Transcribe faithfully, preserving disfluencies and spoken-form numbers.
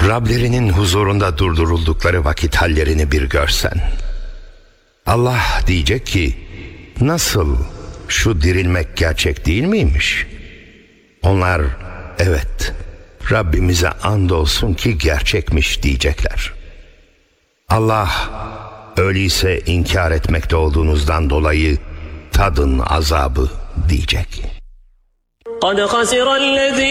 Rablerinin huzurunda durduruldukları vakit hallerini bir görsen. Allah diyecek ki, nasıl, şu dirilmek gerçek değil miymiş? Onlar, evet, Rabbimize andolsun ki gerçekmiş diyecekler. Allah, öyleyse inkar etmekte olduğunuzdan dolayı tadın azabı diyecek.